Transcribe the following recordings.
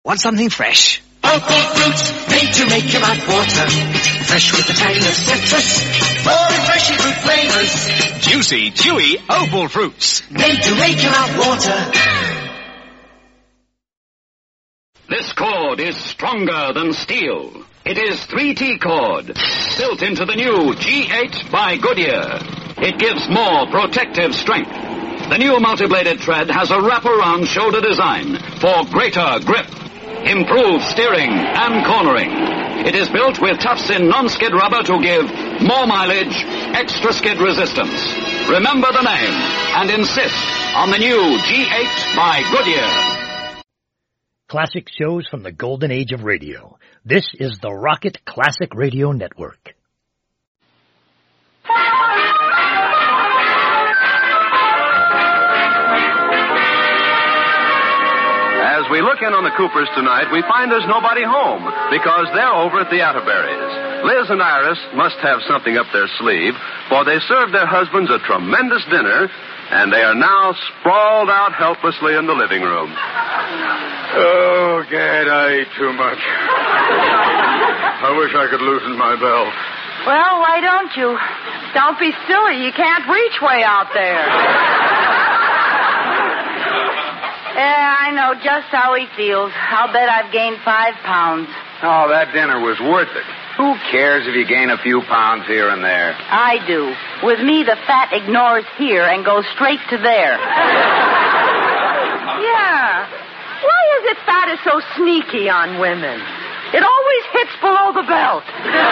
Want something fresh? Opal fruit, made to make your mouth water. Fresh with the tang of citrus. More refreshing fruit flavors. Juicy, chewy Opal fruits. Made to make your mouth water. This cord is stronger than steel. It is 3T cord, built into the new G8 by Goodyear. It gives more protective strength. The new multi-bladed thread has a wraparound shoulder design for greater grip, improved steering and cornering. It is built with tufts-in non-skid rubber to give more mileage, extra skid resistance. Remember the name and insist on the new G8 by Goodyear. Classic shows from the golden age of radio. This is the Rocket Classic Radio Network. As we look in on the Coopers tonight, we find there's nobody home because they're over at the Atterberries. Liz and Iris must have something up their sleeve, for they served their husbands a tremendous dinner, and they are now sprawled out helplessly in the living room. Oh, Gad, I ate too much. I wish I could loosen my belt. Well, why don't you? Don't be silly. You can't reach way out there. Yeah, I know just how he feels. I'll bet I've gained 5 pounds. Oh, that dinner was worth it. Who cares if you gain a few pounds here and there? I do. With me, the fat ignores here and goes straight to there. Yeah. Why is it fat is so sneaky on women? It always hits below the belt.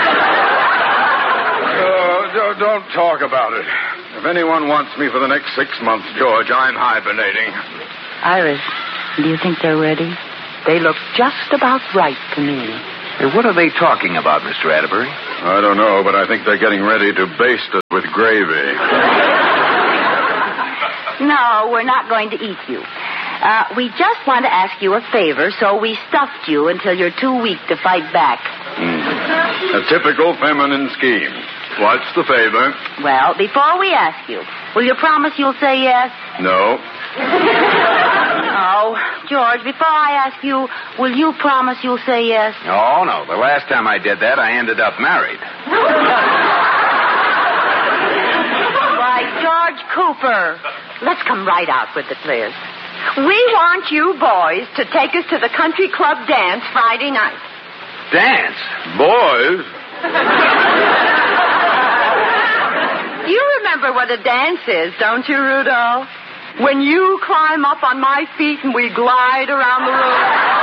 Don't talk about it. If anyone wants me for the next 6 months, George, I'm hibernating. Iris, do you think they're ready? They look just about right to me. Hey, what are they talking about, Mr. Atterbury? I don't know, but I think they're getting ready to baste us with gravy. No, we're not going to eat you. We just want to ask you a favor, so we stuffed you until you're too weak to fight back. A typical feminine scheme. What's the favor? Well, before we ask you, will you promise you'll say yes? No. Oh, George, before I ask you, will you promise you'll say yes? Oh, no. The last time I did that, I ended up married. Why, George Cooper, let's come right out with it, Liz. We want you boys to take us to the country club dance Friday night. Dance? Boys? You remember what a dance is, don't you, Rudolph? When you climb up on my feet and we glide around the room.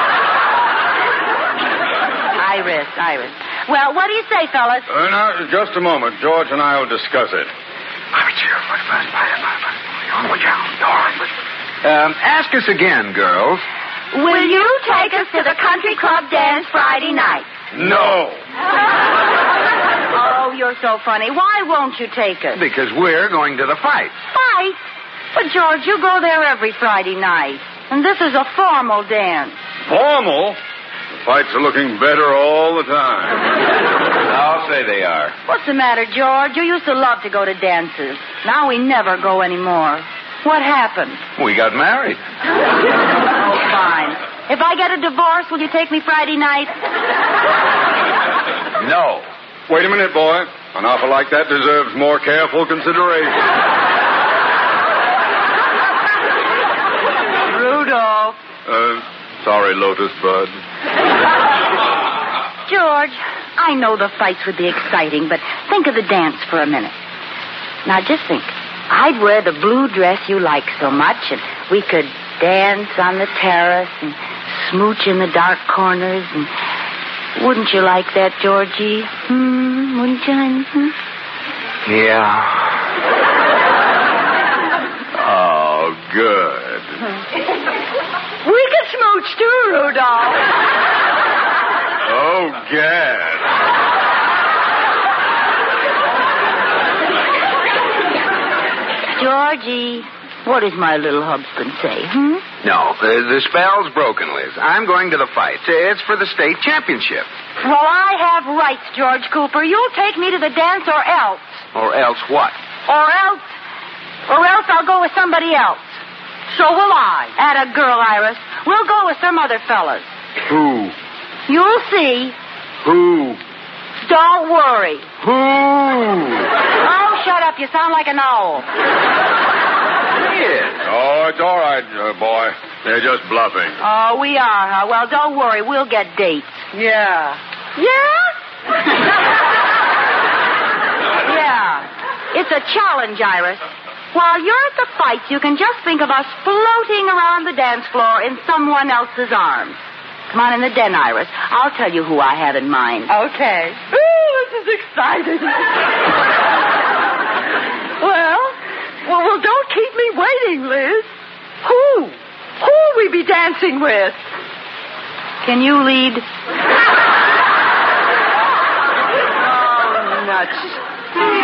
Iris. Well, what do you say, fellas? Now, just a moment. George and I will discuss it. Ask us again, girls. Will you take us to the country club dance Friday night? No. Oh, you're so funny. Why won't you take us? Because we're going to the fight. Fight? But, George, you go there every Friday night. And this is a formal dance. Formal? The fights are looking better all the time. I'll say they are. What's the matter, George? You used to love to go to dances. Now we never go anymore. What happened? We got married. Oh, fine. If I get a divorce, will you take me Friday night? No. Wait a minute, boy. An offer like that deserves more careful consideration. Rudolph. Sorry, Lotus Bud. George, I know the fights would be exciting, but think of the dance for a minute. Now, just think. I'd wear the blue dress you like so much, and we could dance on the terrace and smooch in the dark corners. And wouldn't you like that, Georgie? Wouldn't you? Yeah. Oh, good. We could smooch too, Rudolph. Oh, Gad. Georgie, what does my little husband say, No, the spell's broken, Liz. I'm going to the fight. It's for the state championship. Well, I have rights, George Cooper. You'll take me to the dance or else. Or else what? Or else I'll go with somebody else. So will I. Atta girl, Iris. We'll go with some other fellas. Who? You'll see. Who? Don't worry. Who? Oh, shut up. You sound like an owl. Oh, it's all right, boy. They're just bluffing. Oh, we are, huh? Well, don't worry. We'll get dates. Yeah. Yeah? Yeah. It's a challenge, Iris. While you're at the fights, you can just think of us floating around the dance floor in someone else's arms. Come on in the den, Iris. I'll tell you who I have in mind. Okay. Ooh, this is exciting. Well, don't keep me waiting, Liz. Who will we be dancing with? Can you lead? Oh, nuts.